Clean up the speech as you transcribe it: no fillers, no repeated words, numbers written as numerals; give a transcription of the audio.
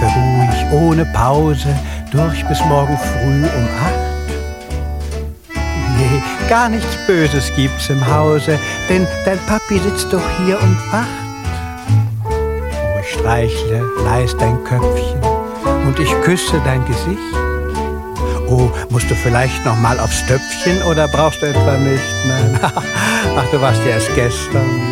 schlafe ruhig ohne Pause durch bis morgen früh um 8. Nee, gar nichts Böses gibt's im Hause, denn dein Papi sitzt doch hier und wacht. Oh, ich streichle leis dein Köpfchen und ich küsse dein Gesicht. Oh, musst du vielleicht noch mal aufs Töpfchen oder brauchst du etwa nicht? Nein, ach, du warst ja erst gestern.